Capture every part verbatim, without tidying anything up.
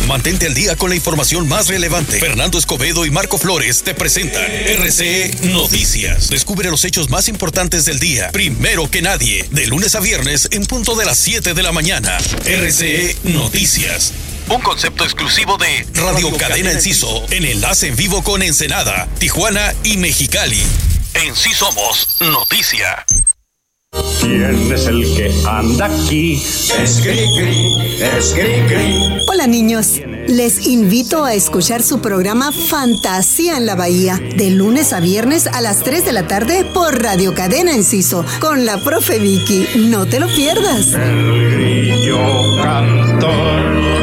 Mantente al día con la información más relevante. Fernando Escobedo y Marco Flores te presentan R C E Noticias. Descubre los hechos más importantes del día, primero que nadie, de lunes a viernes en punto de las siete de la mañana. R C E Noticias. Un concepto exclusivo de Radio, Radio Cadena Enciso, en enlace en vivo con Ensenada, Tijuana y Mexicali. En Sí Somos Noticia. ¿Quién es el que anda aquí? Es Cricri, es Cricri. Hola niños, les invito a escuchar su programa Fantasía en la Bahía, de lunes a viernes a las tres de la tarde por Radio Cadena Enciso, con la profe Vicky. No te lo pierdas. El grillo cantor.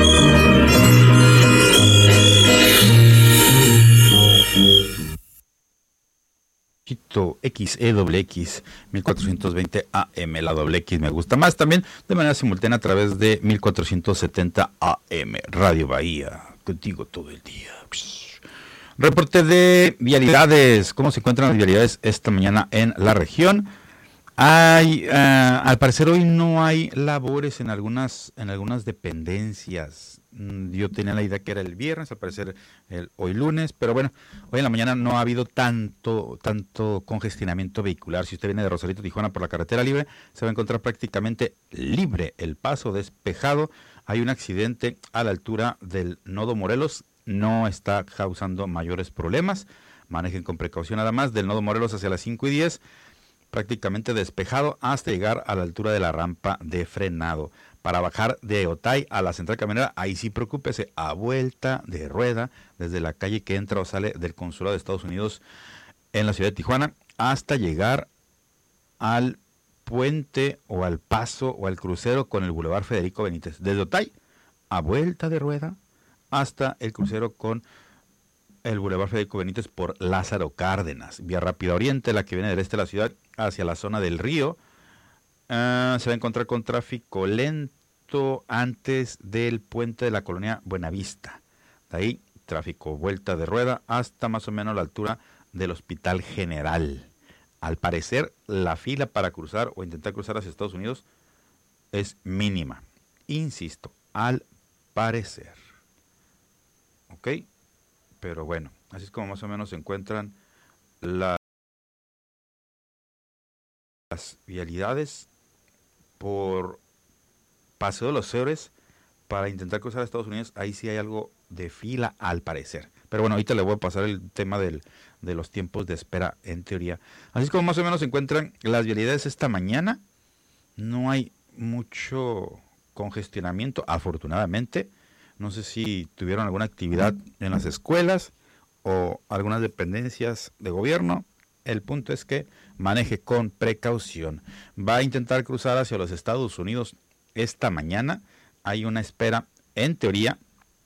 X E X X mil cuatrocientos veinte A M, la doble X me gusta más, también de manera simultánea a través de mil cuatrocientos setenta A M, Radio Bahía, contigo todo el día. Reporte de vialidades. ¿Cómo se encuentran las vialidades esta mañana en la región? Hay, uh, al parecer hoy no hay labores en algunas, en algunas dependencias. Yo tenía la idea que era el viernes, al parecer el, hoy lunes, pero bueno, hoy en la mañana no ha habido tanto, tanto congestionamiento vehicular. Si usted viene de Rosarito, Tijuana por la carretera libre, se va a encontrar prácticamente libre el paso, despejado. Hay un accidente a la altura del Nodo Morelos, no está causando mayores problemas. Manejen con precaución nada más, del Nodo Morelos hacia las cinco y diez, prácticamente despejado hasta llegar a la altura de la rampa de frenado. Para bajar de Otay a la central camionera, ahí sí preocúpese, a vuelta de rueda, desde la calle que entra o sale del consulado de Estados Unidos en la ciudad de Tijuana, hasta llegar al puente o al paso o al crucero con el Boulevard Federico Benítez. Desde Otay, a vuelta de rueda, hasta el crucero con el Boulevard Federico Benítez por Lázaro Cárdenas. Vía Rápida Oriente, la que viene del este de la ciudad hacia la zona del río. Uh, se va a encontrar con tráfico lento antes del puente de la colonia Buenavista. De ahí, tráfico vuelta de rueda hasta más o menos la altura del Hospital General. Al parecer, la fila para cruzar o intentar cruzar hacia Estados Unidos es mínima. Insisto, al parecer. ¿Ok? Pero bueno, así es como más o menos se encuentran la, las vialidades por Paseo de los Héroes para intentar cruzar a Estados Unidos. Ahí sí hay algo de fila al parecer. Pero bueno, ahorita le voy a pasar el tema del, de los tiempos de espera en teoría. Así es como más o menos se encuentran las vialidades esta mañana. No hay mucho congestionamiento, afortunadamente. No sé si tuvieron alguna actividad en las escuelas o algunas dependencias de gobierno. El punto es que maneje con precaución. Va a intentar cruzar hacia los Estados Unidos esta mañana. Hay una espera, en teoría,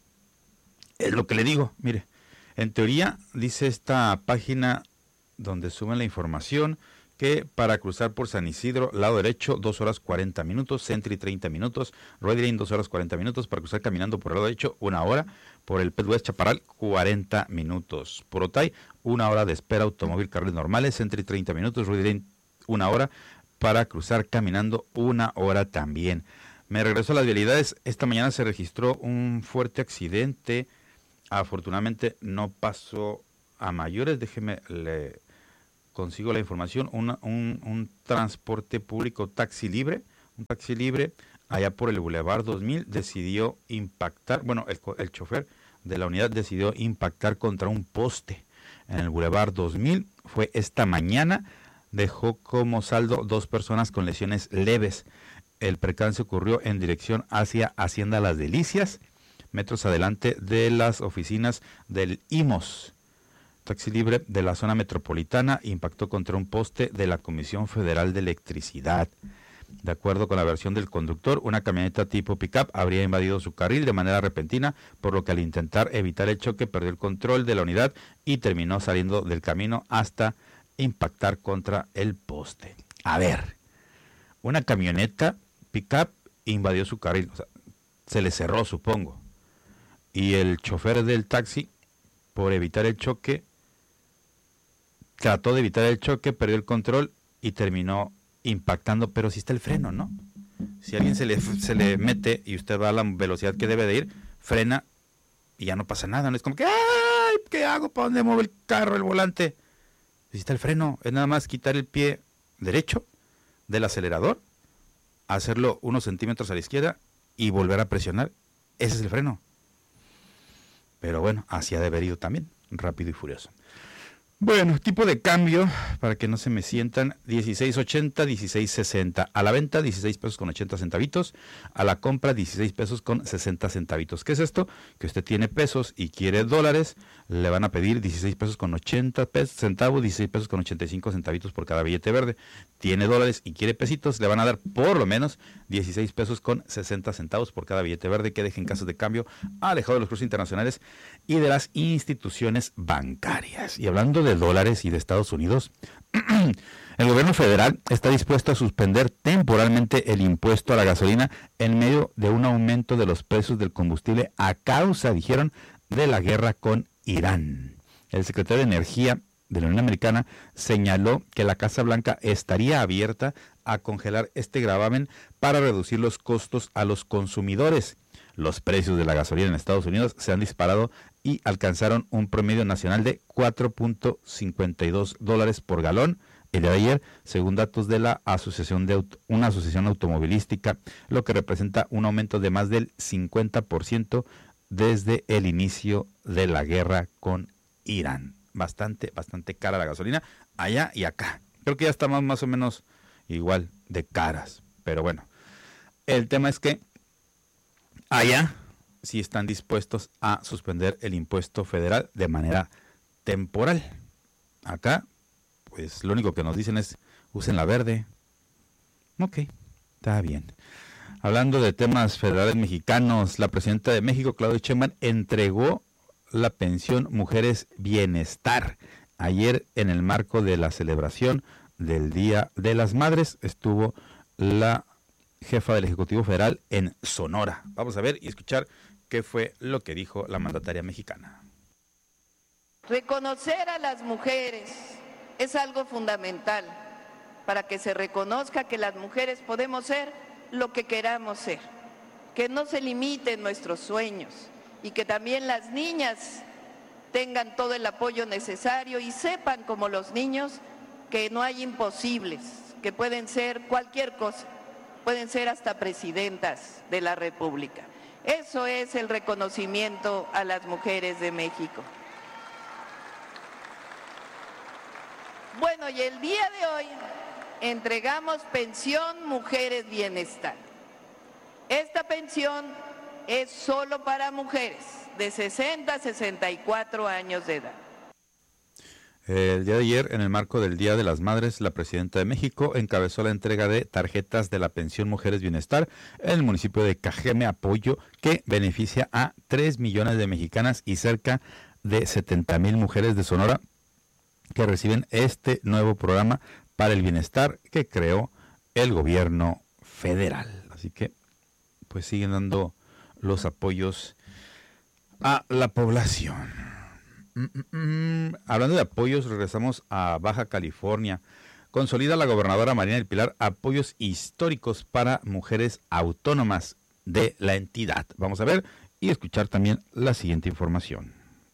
es lo que le digo, mire, en teoría dice esta página donde suben la información que para cruzar por San Isidro, lado derecho, dos horas cuarenta minutos, Sentry treinta minutos, Red Lane dos horas cuarenta minutos, para cruzar caminando por el lado derecho, una hora, por el Pet West Chaparral, cuarenta minutos, por Otay, una hora de espera, automóvil, carriles normales, Sentry treinta minutos, Red Lane una hora, para cruzar caminando, una hora también. Me regreso a las vialidades. Esta mañana se registró un fuerte accidente, afortunadamente no pasó a mayores, déjeme le consigo la información. Una, un, un transporte público taxi libre, un taxi libre allá por el Boulevard dos mil decidió impactar, bueno, el, el chofer de la unidad decidió impactar contra un poste en el Boulevard dos mil, fue esta mañana, dejó como saldo dos personas con lesiones leves. El percance ocurrió en dirección hacia Hacienda Las Delicias, metros adelante de las oficinas del I M O S. Taxi libre de la zona metropolitana impactó contra un poste de la Comisión Federal de Electricidad. De acuerdo con la versión del conductor, una camioneta tipo pick-up habría invadido su carril de manera repentina, por lo que al intentar evitar el choque perdió el control de la unidad y terminó saliendo del camino hasta impactar contra el poste. A ver, una camioneta pick-up invadió su carril, o sea, se le cerró, supongo, y el chofer del taxi, por evitar el choque, trató de evitar el choque, perdió el control y terminó impactando, pero si está el freno, ¿no? Si a alguien se le, se le mete y usted va a la velocidad que debe de ir, frena y ya no pasa nada. No es como que, ¡ay! ¿Qué hago? ¿Para dónde muevo el carro, el volante? Necesita el freno. Es nada más quitar el pie derecho del acelerador, hacerlo unos centímetros a la izquierda y volver a presionar. Ese es el freno. Pero bueno, así ha de haber ido también, rápido y furioso. Bueno, tipo de cambio, para que no se me sientan, dieciséis ochenta, dieciséis sesenta. A la venta, dieciséis pesos con ochenta centavitos. A la compra, dieciséis pesos con sesenta centavitos. ¿Qué es esto? Que usted tiene pesos y quiere dólares, le van a pedir dieciséis pesos con ochenta centavos, dieciséis pesos con ochenta y cinco centavitos por cada billete verde. Tiene dólares y quiere pesitos, le van a dar por lo menos dieciséis pesos con sesenta centavos por cada billete verde que deje en casas de cambio, alejado de los cruces internacionales y de las instituciones bancarias. Y hablando de dólares y de Estados Unidos, el gobierno federal está dispuesto a suspender temporalmente el impuesto a la gasolina en medio de un aumento de los precios del combustible a causa, dijeron, de la guerra con Irán. El secretario de Energía de la Unión Americana señaló que la Casa Blanca estaría abierta a congelar este gravamen para reducir los costos a los consumidores. Los precios de la gasolina en Estados Unidos se han disparado y alcanzaron un promedio nacional de cuatro punto cincuenta y dos dólares por galón el día de ayer, según datos de la asociación de auto, una asociación automovilística, lo que representa un aumento de más del cincuenta por ciento desde el inicio de la guerra con Irán. Bastante, bastante cara la gasolina allá y acá. Creo que ya estamos más o menos igual de caras, pero bueno, el tema es que allá sí están dispuestos a suspender el impuesto federal de manera temporal. Acá, pues lo único que nos dicen es, usen la verde. Ok, está bien. Hablando de temas federales mexicanos, la presidenta de México, Claudia Sheinbaum, entregó la pensión Mujeres Bienestar. Ayer, en el marco de la celebración del Día de las Madres, estuvo la jefa del Ejecutivo Federal en Sonora. Vamos a ver y escuchar qué fue lo que dijo la mandataria mexicana. Reconocer a las mujeres es algo fundamental para que se reconozca que las mujeres podemos ser lo que queramos ser, que no se limiten nuestros sueños y que también las niñas tengan todo el apoyo necesario y sepan, como los niños, que no hay imposibles, que pueden ser cualquier cosa, pueden ser hasta presidentas de la República. Eso es el reconocimiento a las mujeres de México. Bueno, y el día de hoy entregamos pensión Mujeres Bienestar. Esta pensión es solo para mujeres de sesenta a sesenta y cuatro años de edad. El día de ayer, en el marco del Día de las Madres, la presidenta de México encabezó la entrega de tarjetas de la pensión Mujeres Bienestar en el municipio de Cajeme Apoyo, que beneficia a tres millones de mexicanas y cerca de setenta mil mujeres de Sonora que reciben este nuevo programa para el bienestar que creó el gobierno federal. Así que, pues siguen dando los apoyos a la población. Mm, mm, mm. Hablando de apoyos, regresamos a Baja California. Consolida la gobernadora Marina del Pilar apoyos históricos para mujeres autónomas de la entidad. Vamos a ver y escuchar también la siguiente información.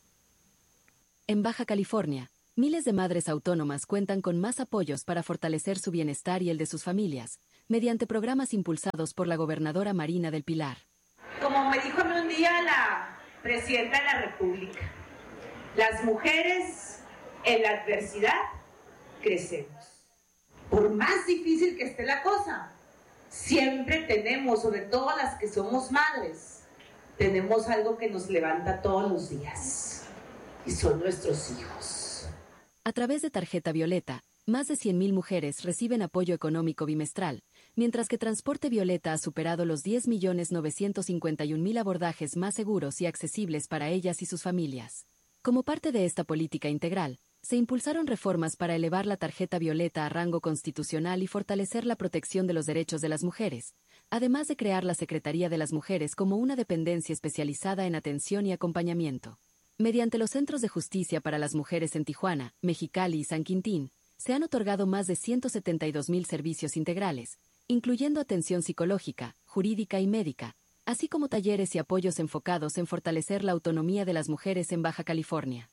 En Baja California, miles de madres autónomas cuentan con más apoyos para fortalecer su bienestar y el de sus familias, mediante programas impulsados por la gobernadora Marina del Pilar. Como me dijo un día la presidenta de la República, las mujeres en la adversidad crecemos. Por más difícil que esté la cosa, siempre tenemos, sobre todo las que somos madres, tenemos algo que nos levanta todos los días, y son nuestros hijos. A través de Tarjeta Violeta, más de cien mil mujeres reciben apoyo económico bimestral, mientras que Transporte Violeta ha superado los diez millones novecientos cincuenta y un mil abordajes más seguros y accesibles para ellas y sus familias. Como parte de esta política integral, se impulsaron reformas para elevar la Tarjeta Violeta a rango constitucional y fortalecer la protección de los derechos de las mujeres, además de crear la Secretaría de las Mujeres como una dependencia especializada en atención y acompañamiento. Mediante los Centros de Justicia para las Mujeres en Tijuana, Mexicali y San Quintín, se han otorgado más de ciento setenta y dos mil servicios integrales, incluyendo atención psicológica, jurídica y médica, así como talleres y apoyos enfocados en fortalecer la autonomía de las mujeres en Baja California.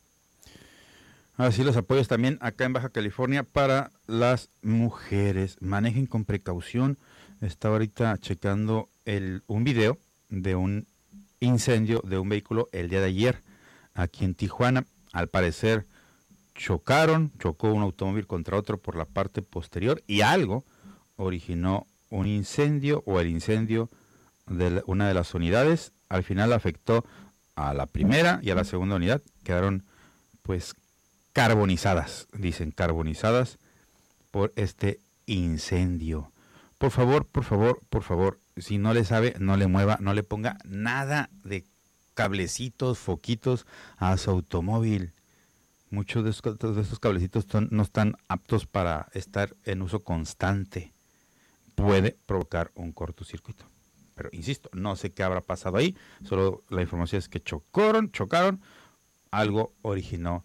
Así los apoyos también acá en Baja California para las mujeres. Manejen con precaución. Estaba ahorita checando el, un video de un incendio de un vehículo el día de ayer aquí en Tijuana. Al parecer chocaron, chocó un automóvil contra otro por la parte posterior y algo originó un incendio o el incendio de una de las unidades. Al final afectó a la primera y a la segunda unidad. Quedaron pues carbonizadas, dicen carbonizadas por este incendio. Por favor, por favor, por favor, si no le sabe, no le mueva, no le ponga nada de cablecitos, foquitos a su automóvil. Muchos de estos, de estos cablecitos son, no están aptos para estar en uso constante. Puede provocar un cortocircuito. Pero insisto, no sé qué habrá pasado ahí, solo la información es que chocaron, chocaron, algo originó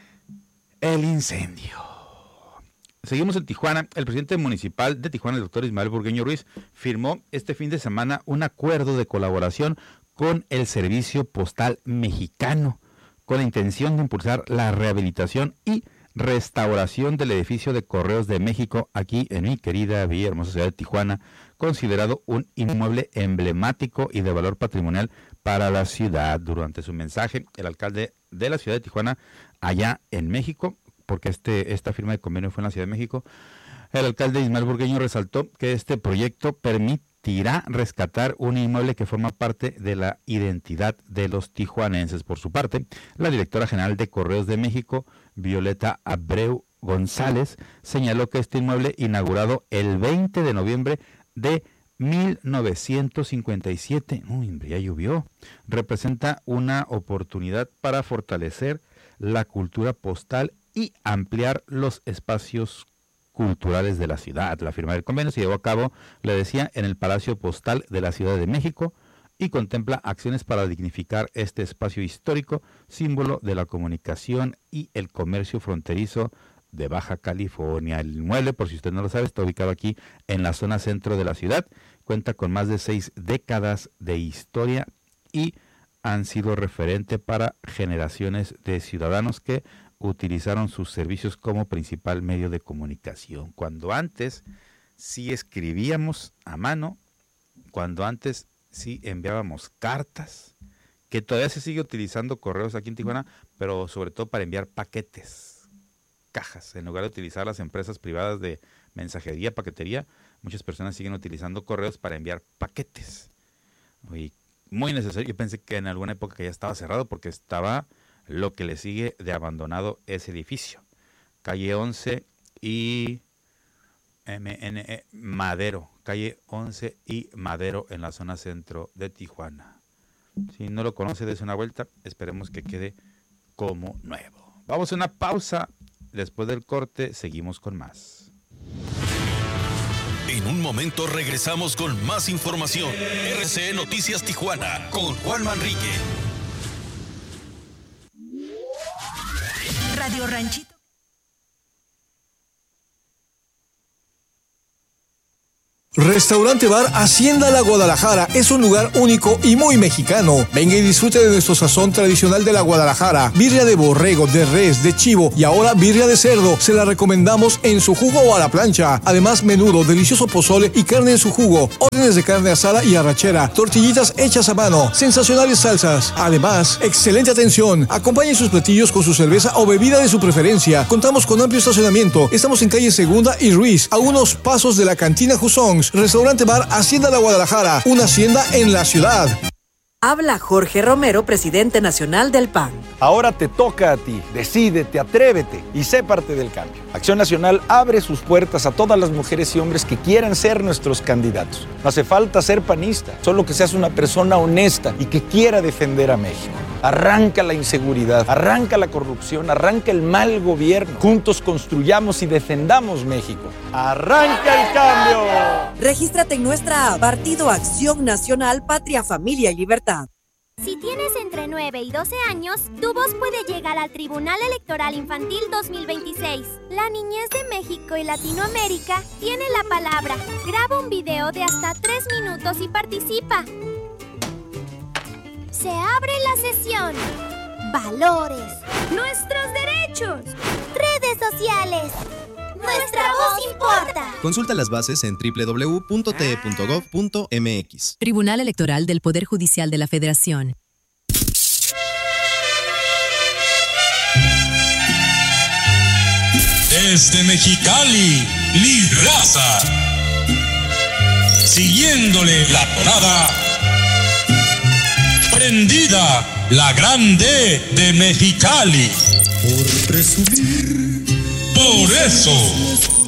el incendio. Seguimos en Tijuana. El presidente municipal de Tijuana, el doctor Ismael Burgueño Ruiz, firmó este fin de semana un acuerdo de colaboración con el Servicio Postal Mexicano, con la intención de impulsar la rehabilitación y restauración del edificio de Correos de México aquí en mi querida Villa Hermosa ciudad de Tijuana, considerado un inmueble emblemático y de valor patrimonial para la ciudad. Durante su mensaje, el alcalde de la ciudad de Tijuana, allá en México, porque este, esta firma de convenio fue en la Ciudad de México, el alcalde Ismael Burgueño resaltó que este proyecto permitirá rescatar un inmueble que forma parte de la identidad de los tijuanenses. Por su parte, la directora general de Correos de México, Violeta Abreu González, señaló que este inmueble, inaugurado el veinte de noviembre de mil novecientos cincuenta y siete, uy, ya llovió, representa una oportunidad para fortalecer la cultura postal y ampliar los espacios culturales de la ciudad. La firma del convenio se llevó a cabo, le decía, en el Palacio Postal de la Ciudad de México y contempla acciones para dignificar este espacio histórico, símbolo de la comunicación y el comercio fronterizo de Baja California. El inmueble, por si usted no lo sabe, está ubicado aquí en la zona centro de la ciudad, cuenta con más de seis décadas de historia y han sido referente para generaciones de ciudadanos que utilizaron sus servicios como principal medio de comunicación. Cuando antes sí escribíamos a mano, cuando antes sí enviábamos cartas, que todavía se sigue utilizando correos aquí en Tijuana, pero sobre todo para enviar paquetes, cajas, en lugar de utilizar las empresas privadas de mensajería, paquetería, muchas personas siguen utilizando correos para enviar paquetes. Y muy necesario. Yo pensé que en alguna época ya estaba cerrado porque estaba lo que le sigue de abandonado ese edificio. Calle once y M N E Madero. Calle once y Madero en la zona centro de Tijuana. Si no lo conoce, dése una vuelta. Esperemos que quede como nuevo. Vamos a una pausa. Después del corte, seguimos con más. En un momento regresamos con más información. R C E Noticias Tijuana con Juan Manrique. Radio Ranchito. Restaurante Bar Hacienda La Guadalajara es un lugar único y muy mexicano. Venga y disfrute de nuestro sazón tradicional de la Guadalajara. Birria de borrego, de res, de chivo y ahora birria de cerdo. Se la recomendamos en su jugo o a la plancha. Además, menudo, delicioso pozole y carne en su jugo. Órdenes de carne asada y arrachera. Tortillitas hechas a mano. Sensacionales salsas. Además, excelente atención. Acompañe sus platillos con su cerveza o bebida de su preferencia. Contamos con amplio estacionamiento. Estamos en calle Segunda y Ruiz, a unos pasos de la cantina Jusón. Restaurante Bar Hacienda La Guadalajara, una hacienda en la ciudad. Habla Jorge Romero, presidente nacional del P A N. Ahora te toca a ti. Decídete, atrévete y sé parte del cambio. Acción Nacional abre sus puertas a todas las mujeres y hombres que quieran ser nuestros candidatos. No hace falta ser panista, solo que seas una persona honesta y que quiera defender a México. Arranca la inseguridad, arranca la corrupción, arranca el mal gobierno. Juntos construyamos y defendamos México. ¡Arranca el cambio! Regístrate en nuestra app Partido Acción Nacional, Patria, Familia y Libertad. Si tienes entre nueve y doce años, tu voz puede llegar al Tribunal Electoral Infantil dos mil veintiséis. La niñez de México y Latinoamérica tiene la palabra. Graba un video de hasta tres minutos y participa. Se abre la sesión. Valores. Nuestros derechos. Redes sociales. Nuestra voz importa. Consulta las bases en doble u doble u doble u punto t e punto gov punto m x. Tribunal Electoral del Poder Judicial de la Federación. Desde Mexicali, Lidraza. Siguiéndole la tonada. Prendida, la grande de Mexicali. Por presumir. Por eso.